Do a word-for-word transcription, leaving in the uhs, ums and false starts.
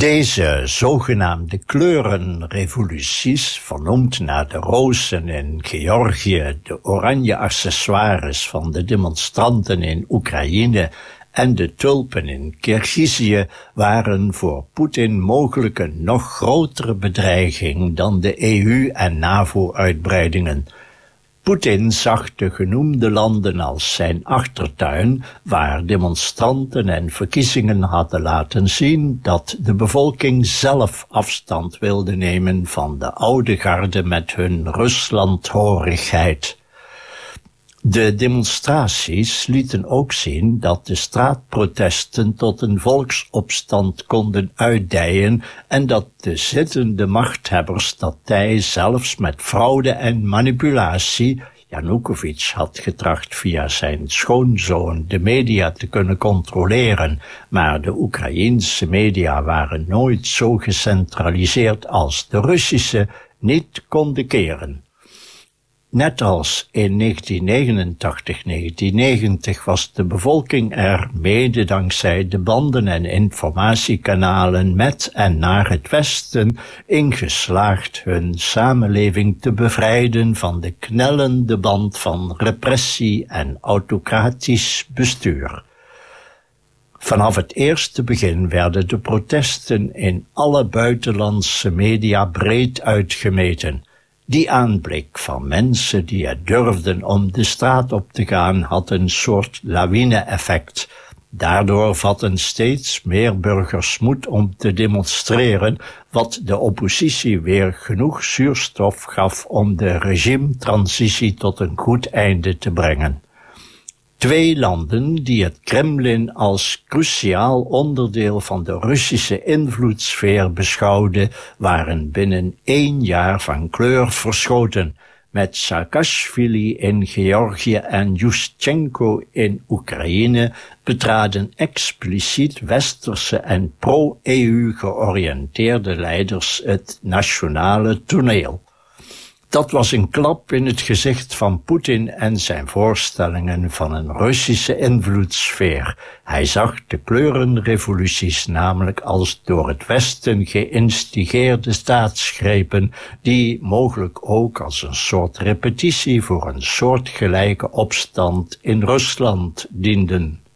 Deze zogenaamde kleurenrevoluties, vernoemd naar de rozen in Georgië, de oranje accessoires van de demonstranten in Oekraïne en de tulpen in Kirgizië, waren voor Poetin mogelijk een nog grotere bedreiging dan de E U- en NAVO-uitbreidingen. Poetin zag de genoemde landen als zijn achtertuin, waar demonstranten en verkiezingen hadden laten zien dat de bevolking zelf afstand wilde nemen van de oude garde met hun Ruslandhorigheid. De demonstraties lieten ook zien dat de straatprotesten tot een volksopstand konden uitdijen en dat de zittende machthebbers dat tij zelfs met fraude en manipulatie, Janukovic had getracht via zijn schoonzoon de media te kunnen controleren, maar de Oekraïense media waren nooit zo gecentraliseerd als de Russische, niet konden keren. Net als in negentien negenentachtig negentien negentig was de bevolking er, mede dankzij de banden en informatiekanalen met en naar het Westen, in geslaagd hun samenleving te bevrijden van de knellende band van repressie en autocratisch bestuur. Vanaf het eerste begin werden de protesten in alle buitenlandse media breed uitgemeten. Die aanblik van mensen die het durfden om de straat op te gaan had een soort lawine-effect. Daardoor vatten steeds meer burgers moed om te demonstreren, wat de oppositie weer genoeg zuurstof gaf om de regimetransitie tot een goed einde te brengen. Twee landen die het Kremlin als cruciaal onderdeel van de Russische invloedssfeer beschouwden, waren binnen één jaar van kleur verschoten. Met Saakashvili in Georgië en Yushchenko in Oekraïne betraden expliciet westerse en pro-E U georiënteerde leiders het nationale toneel. Dat was een klap in het gezicht van Poetin en zijn voorstellingen van een Russische invloedssfeer. Hij zag de kleurenrevoluties namelijk als door het Westen geïnstigeerde staatsgrepen, die mogelijk ook als een soort repetitie voor een soortgelijke opstand in Rusland dienden.